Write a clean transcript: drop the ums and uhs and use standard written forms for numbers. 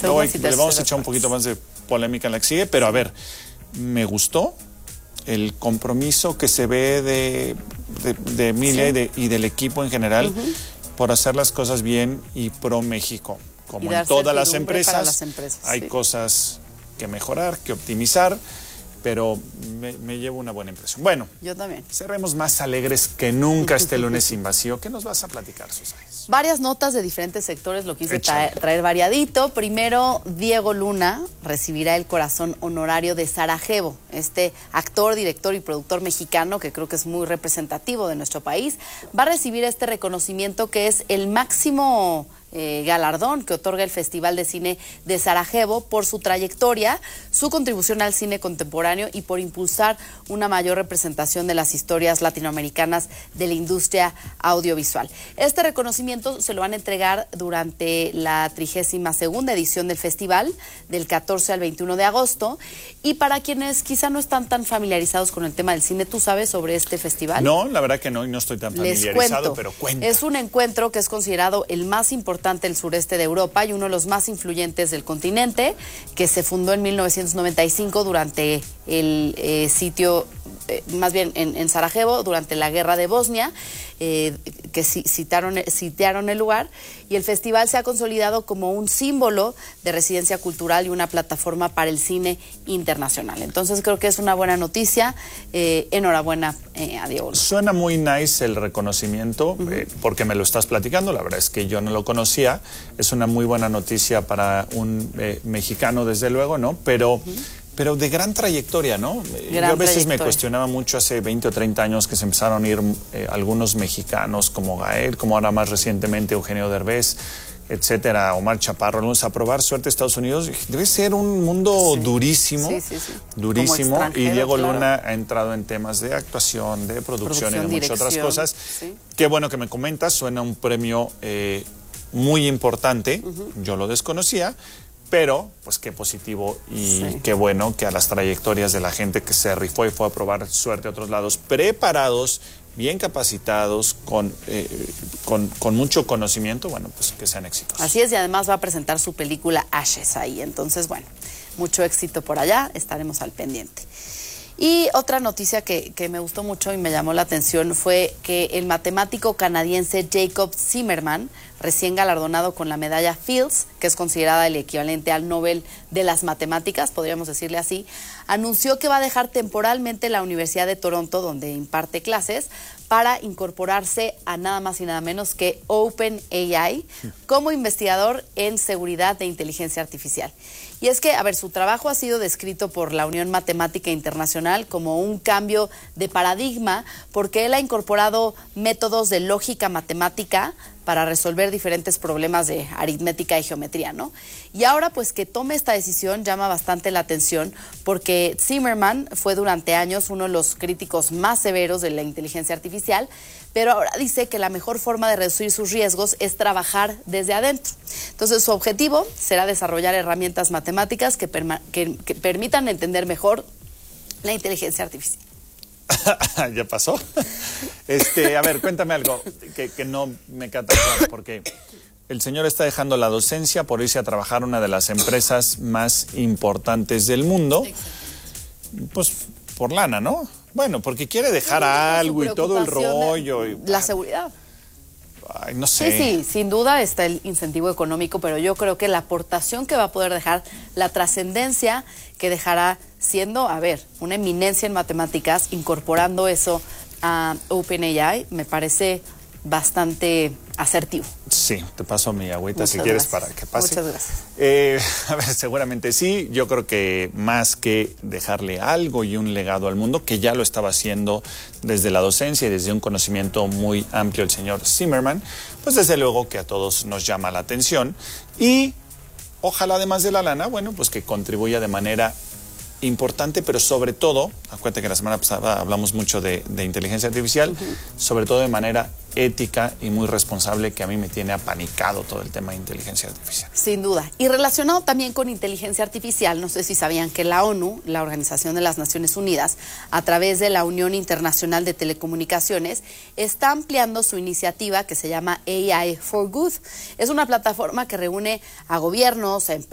Luego le vamos a echar un poquito más de polémica en la que sigue, pero a ver, me gustó el compromiso que se ve de Emilia y del equipo en general por hacer las cosas bien y pro México. Como en todas las empresas, hay cosas que mejorar, que optimizar, pero me llevo una buena impresión. Bueno, yo también. Cerremos más alegres que nunca este lunes sin vacío. ¿Qué nos vas a platicar, Susana? Varias notas de diferentes sectores, lo quise traer variadito. Primero, Diego Luna recibirá el corazón honorario de Sarajevo, este actor, director y productor mexicano que creo que es muy representativo de nuestro país. Va a recibir este reconocimiento que es el máximo galardón que otorga el Festival de Cine de Sarajevo por su trayectoria, su contribución al cine contemporáneo y por impulsar una mayor representación de las historias latinoamericanas de la industria audiovisual. Este reconocimiento se lo van a entregar durante la 32ª edición del festival, del 14 al 21 de agosto. Y para quienes quizá no están tan familiarizados con el tema del cine, ¿tú sabes sobre este festival? No, la verdad que no, y no estoy tan familiarizado, pero cuenta. Es un encuentro que es considerado el más importante del sureste de Europa y uno de los más influyentes del continente, que se fundó en 1995 durante el sitio, más bien en Sarajevo, durante la guerra de Bosnia, que sitiaron el lugar, y el festival se ha consolidado como un símbolo de residencia cultural y una plataforma para el cine internacional. Entonces creo que es una buena noticia. Enhorabuena a Diego. Suena muy nice el reconocimiento, porque me lo estás platicando. La verdad es que yo no lo conocía. Es una muy buena noticia para un mexicano, desde luego, ¿no? Pero de gran trayectoria, ¿no? Yo a veces me cuestionaba mucho hace 20 o 30 años que se empezaron a ir algunos mexicanos como Gael, como ahora más recientemente Eugenio Derbez, etcétera, Omar Chaparro, algunos a probar suerte a Estados Unidos. Debe ser un mundo durísimo, durísimo. Y Diego Luna ha entrado en temas de actuación, de producción y de muchas otras cosas. Qué bueno que me comentas, suena un premio muy importante, yo lo desconocía. Pero, pues qué positivo y qué bueno que a las trayectorias de la gente que se rifó y fue a probar suerte a otros lados, preparados, bien capacitados, con mucho conocimiento, bueno, pues que sean exitosos. Así es, y además va a presentar su película Ashes ahí. Entonces, bueno, mucho éxito por allá, estaremos al pendiente. Y otra noticia que me gustó mucho y me llamó la atención fue que el matemático canadiense Jacob Zimmerman, recién galardonado con la medalla Fields, que es considerada el equivalente al Nobel de las matemáticas, podríamos decirle así, anunció que va a dejar temporalmente la Universidad de Toronto, donde imparte clases, para incorporarse a nada más y nada menos que OpenAI como investigador en seguridad de inteligencia artificial. Y es que, a ver, su trabajo ha sido descrito por la Unión Matemática Internacional como un cambio de paradigma, porque él ha incorporado métodos de lógica matemática para resolver diferentes problemas de aritmética y geometría, ¿no? Y ahora, pues, que tome esta decisión llama bastante la atención, porque Zimmerman fue durante años uno de los críticos más severos de la inteligencia artificial, pero ahora dice que la mejor forma de reducir sus riesgos es trabajar desde adentro. Entonces, su objetivo será desarrollar herramientas matemáticas que permitan entender mejor la inteligencia artificial. ¿Ya pasó? A ver, cuéntame algo que no me queda tan claro, porque el señor está dejando la docencia por irse a trabajar a una de las empresas más importantes del mundo. Pues por lana, ¿no? Bueno, porque quiere dejar algo y todo el rollo. La seguridad. Ay, no sé. Sí, sin duda está el incentivo económico, pero yo creo que la aportación que va a poder dejar, la trascendencia que dejará siendo, a ver, una eminencia en matemáticas, incorporando eso a OpenAI, me parece bastante asertivo. Sí, te paso mi agüita si quieres para que pase. Muchas gracias. A ver, seguramente sí. Yo creo que más que dejarle algo y un legado al mundo, que ya lo estaba haciendo desde la docencia y desde un conocimiento muy amplio el señor Zimmerman, pues desde luego que a todos nos llama la atención. Y ojalá, además de la lana, bueno, pues que contribuya de manera importante, pero sobre todo, acuérdate que la semana pasada hablamos mucho de inteligencia artificial, sobre todo de manera ética y muy responsable, que a mí me tiene apanicado todo el tema de inteligencia artificial. Sin duda. Y relacionado también con inteligencia artificial, no sé si sabían que la ONU, la Organización de las Naciones Unidas, a través de la Unión Internacional de Telecomunicaciones, está ampliando su iniciativa que se llama AI for Good. Es una plataforma que reúne a gobiernos, a empresas,